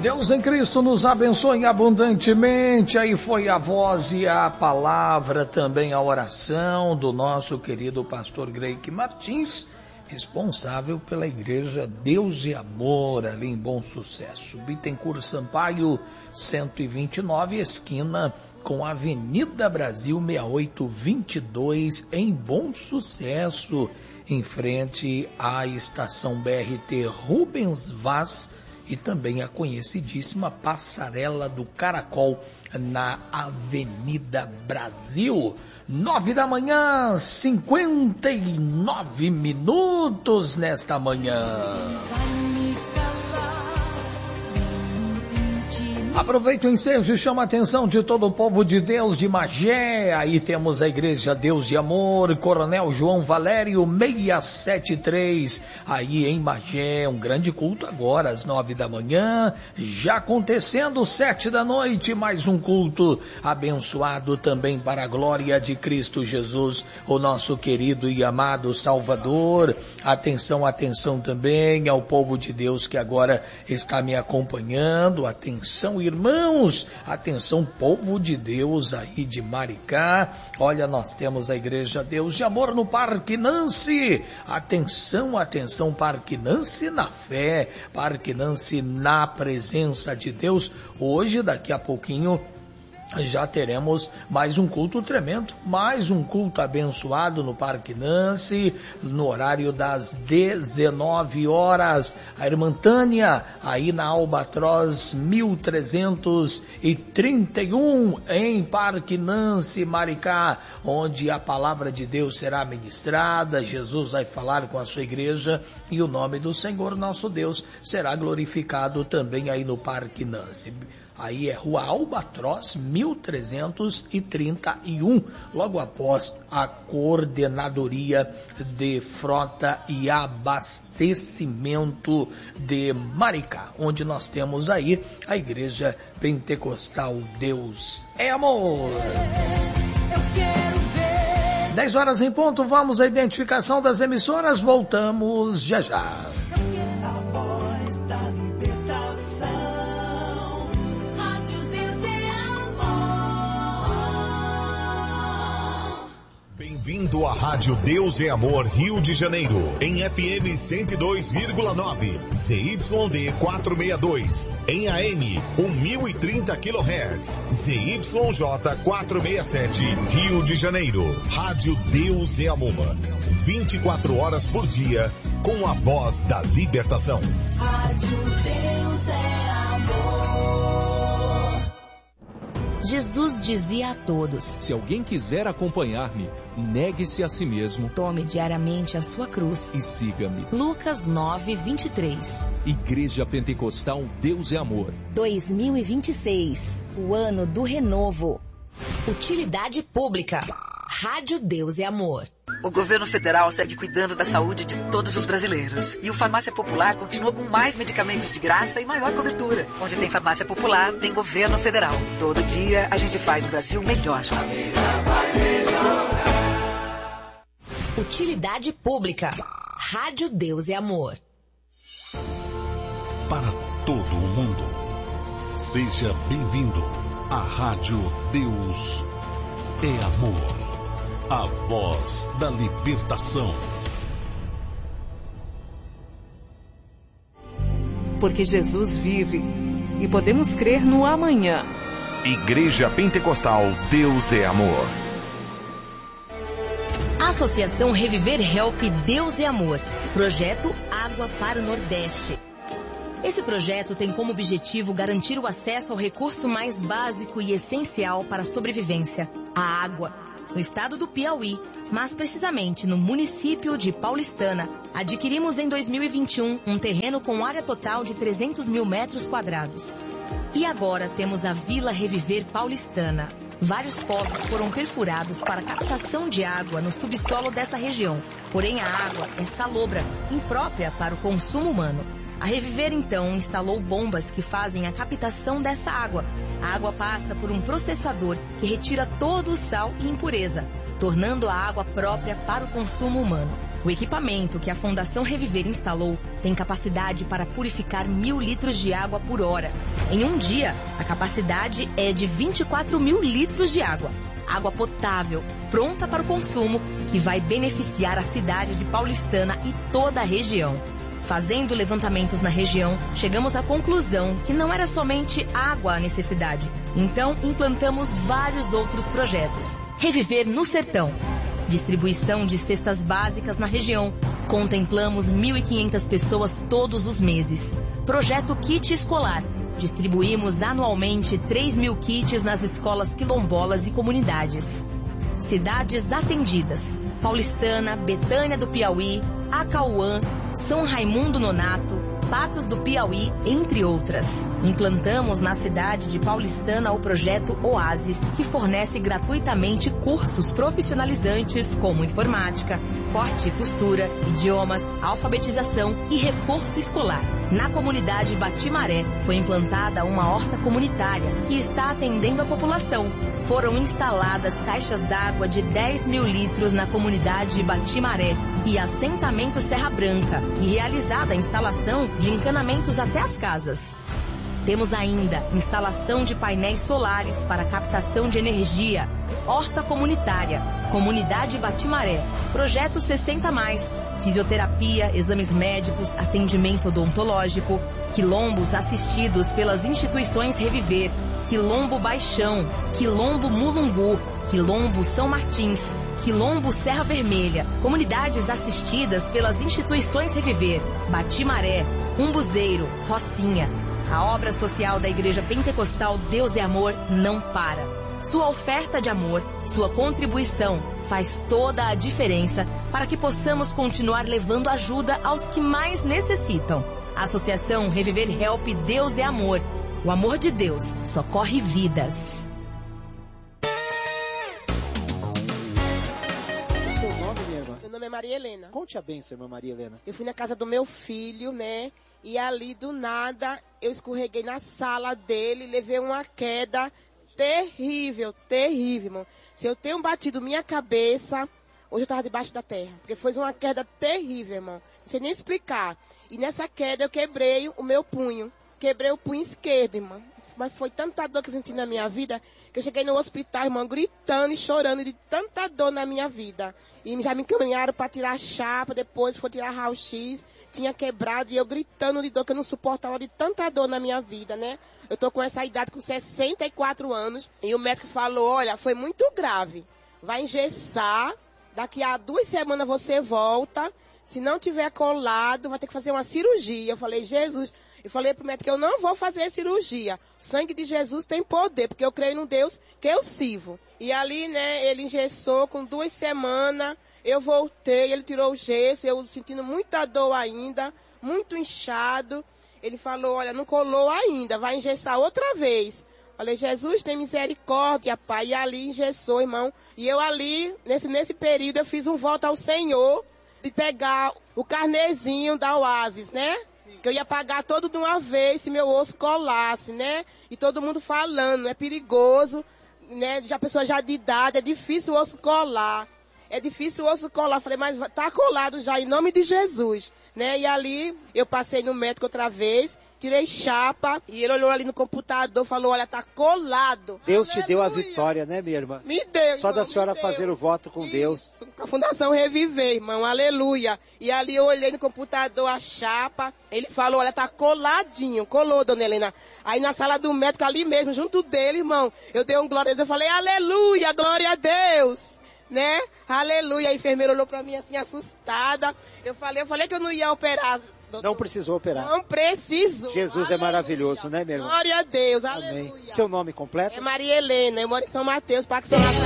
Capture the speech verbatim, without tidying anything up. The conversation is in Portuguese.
Deus em Cristo nos abençoe abundantemente. Aí foi a voz e a palavra, também a oração do nosso querido pastor Greik Martins, responsável pela igreja Deus e Amor, ali em Bom Sucesso. Bittencourt Sampaio, cento e vinte e nove, esquina com a Avenida Brasil seis oito dois dois, em Bom Sucesso, em frente à estação B R T Rubens Vaz, e também a conhecidíssima Passarela do Caracol, na Avenida Brasil. Nove da manhã, cinquenta e nove minutos nesta manhã. Aproveita o ensejo e chama a atenção de todo o povo de Deus de Magé. Aí temos a igreja Deus e Amor, Coronel João Valério seiscentos e setenta e três, aí em Magé, um grande culto agora às nove da manhã, já acontecendo sete da noite, mais um culto abençoado também para a glória de Cristo Jesus, o nosso querido e amado Salvador. Atenção, atenção também ao povo de Deus que agora está me acompanhando, atenção irmãos, atenção povo de Deus aí de Maricá, olha, nós temos a igreja Deus de Amor no Parque Nancy, atenção, atenção, Parque Nancy na fé, Parque Nancy na presença de Deus. Hoje, daqui a pouquinho, já teremos mais um culto tremendo, mais um culto abençoado no Parque Nancy, no horário das dezenove horas. A irmã Tânia, aí na Albatroz mil trezentos e trinta e um, em Parque Nancy, Maricá, onde a palavra de Deus será ministrada, Jesus vai falar com a sua igreja e o nome do Senhor nosso Deus será glorificado também aí no Parque Nancy. Aí é Rua Albatroz, mil trezentos e trinta e um, logo após a Coordenadoria de Frota e Abastecimento de Maricá, onde nós temos aí a Igreja Pentecostal Deus é Amor. dez horas em ponto, vamos à identificação das emissoras, voltamos já já. A voz da libertação. Bem-vindo à Rádio Deus é Amor Rio de Janeiro, em F M cento e dois vírgula nove, Z Y D quatrocentos e sessenta e dois, em A M mil e trinta quilohertz, Z Y J quatrocentos e sessenta e sete, Rio de Janeiro. Rádio Deus é Amor, vinte e quatro horas por dia, com a voz da libertação. Rádio Deus é Amor. Jesus dizia a todos: se alguém quiser acompanhar-me, negue-se a si mesmo, tome diariamente a sua cruz e siga-me. Lucas nove, vinte e três. Igreja Pentecostal Deus é Amor. dois mil e vinte e seis, o ano do renovo. Utilidade pública. Rádio Deus é Amor. O governo federal segue cuidando da saúde de todos os brasileiros. E o Farmácia Popular continua com mais medicamentos de graça e maior cobertura. Onde tem Farmácia Popular, tem governo federal. Todo dia a gente faz o Brasil melhor. A vida vai melhorar. Utilidade pública. Rádio Deus é Amor. Para todo o mundo, seja bem-vindo à Rádio Deus é Amor. A voz da libertação. Porque Jesus vive e podemos crer no amanhã. Igreja Pentecostal Deus é Amor. Associação Reviver Help Deus é Amor. Projeto Água para o Nordeste. Esse projeto tem como objetivo garantir o acesso ao recurso mais básico e essencial para a sobrevivência, a água. No estado do Piauí, mas precisamente no município de Paulistana, adquirimos em dois mil e vinte e um um terreno com área total de trezentos mil metros quadrados. E agora temos a Vila Reviver Paulistana. Vários poços foram perfurados para captação de água no subsolo dessa região. Porém, a água é salobra, imprópria para o consumo humano. A Reviver, então, instalou bombas que fazem a captação dessa água. A água passa por um processador que retira todo o sal e impureza, tornando a água própria para o consumo humano. O equipamento que a Fundação Reviver instalou tem capacidade para purificar mil litros de água por hora. Em um dia, a capacidade é de vinte e quatro mil litros de água. Água potável, pronta para o consumo, que vai beneficiar a cidade de Paulistana e toda a região. Fazendo levantamentos na região, chegamos à conclusão que não era somente água a necessidade. Então, implantamos vários outros projetos. Reviver no Sertão. Distribuição de cestas básicas na região. Contemplamos mil e quinhentas pessoas todos os meses. Projeto Kit Escolar. Distribuímos anualmente três mil kits nas escolas quilombolas e comunidades. Cidades atendidas. Paulistana, Betânia do Piauí, Acauã, São Raimundo Nonato, Patos do Piauí, entre outras. Implantamos na cidade de Paulistana o projeto Oasis, que fornece gratuitamente cursos profissionalizantes como informática, corte e costura, idiomas, alfabetização e reforço escolar. Na comunidade Batimaré foi implantada uma horta comunitária que está atendendo a população. Foram instaladas caixas d'água de dez mil litros na comunidade Batimaré e assentamento Serra Branca e realizada a instalação de encanamentos até as casas. Temos ainda instalação de painéis solares para captação de energia, horta comunitária, comunidade Batimaré, projeto sessenta mais, fisioterapia, exames médicos, atendimento odontológico, quilombos assistidos pelas instituições Reviver, Quilombo Baixão, Quilombo Mulungu, Quilombo São Martins, Quilombo Serra Vermelha, comunidades assistidas pelas instituições Reviver, Batimaré, Umbuzeiro, Rocinha. A obra social da Igreja Pentecostal Deus é Amor não para. Sua oferta de amor, sua contribuição faz toda a diferença para que possamos continuar levando ajuda aos que mais necessitam. A Associação Reviver Help Deus é Amor. O amor de Deus socorre vidas. O seu nome, minha irmã? Meu nome é Maria Helena. Conte a bênção, irmã Maria Helena. Eu fui na casa do meu filho, né? E ali, do nada, eu escorreguei na sala dele, levei uma queda terrível, terrível, irmão. Se eu tenho batido minha cabeça, hoje eu tava debaixo da terra. Porque foi uma queda terrível, irmão. Não sei nem explicar. E nessa queda eu quebrei o meu punho. Quebrei o punho esquerdo, irmão. Mas foi tanta dor que eu senti na minha vida, que eu cheguei no hospital, irmão, gritando e chorando de tanta dor na minha vida. E já me encaminharam para tirar a chapa, depois foi tirar raio-x, tinha quebrado, e eu gritando de dor, que eu não suportava de tanta dor na minha vida, né? Eu tô com essa idade, com sessenta e quatro anos, e o médico falou, olha, foi muito grave, vai engessar, daqui a duas semanas você volta, se não tiver colado, vai ter que fazer uma cirurgia. Eu falei, Jesus... Eu falei pro médico que eu não vou fazer cirurgia. O sangue de Jesus tem poder, porque eu creio no Deus que eu sirvo. E ali, né, ele engessou com duas semanas. Eu voltei, ele tirou o gesso, eu sentindo muita dor ainda, muito inchado. Ele falou, olha, não colou ainda, vai engessar outra vez. Falei, Jesus, tem misericórdia, pai. E ali engessou, irmão. E eu ali, nesse, nesse período, eu fiz um voto ao Senhor de pegar o carnezinho da Oasis, né? Que eu ia pagar todo de uma vez se meu osso colasse, né? E todo mundo falando, é perigoso, né? Já pessoa já de idade, é difícil o osso colar. É difícil o osso colar. Falei, mas tá colado já, em nome de Jesus, né? E ali eu passei no médico outra vez, tirei chapa, e ele olhou ali no computador, falou, olha, tá colado. Deus Aleluia. Te deu a vitória, né, minha irmã? Me deu, Só irmão, da senhora me fazer deu. o voto com Isso, Deus. com a Fundação Reviver, irmão, aleluia. E ali eu olhei no computador a chapa, ele falou, olha, tá coladinho, colou, dona Helena. Aí na sala do médico, ali mesmo, junto dele, irmão, eu dei um glória a Deus, eu falei, aleluia, glória a Deus. Né? Aleluia. A enfermeira olhou pra mim assim, assustada. Eu falei, eu falei que eu não ia operar. Doutor. Não precisou operar. Não precisou. Jesus aleluia. É maravilhoso, né, meu irmão? Glória a Deus, Amém. aleluia. Seu nome completo? É Maria Helena, eu moro em São Mateus, Parque São Mateus.